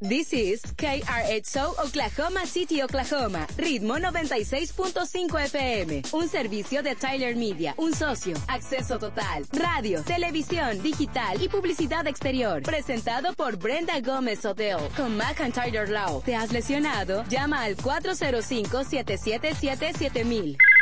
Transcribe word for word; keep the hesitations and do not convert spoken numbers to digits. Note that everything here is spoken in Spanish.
This is K R X O Oklahoma City, Oklahoma. Ritmo noventa y seis punto cinco F M. Un servicio de Tyler Media. Un socio. Acceso total. Radio, televisión, digital y publicidad exterior. Presentado por Brenda Gómez Hotel. Con McIntyre Law. ¿Te has lesionado? Llama al cuatro cero cinco, siete siete siete, siete mil.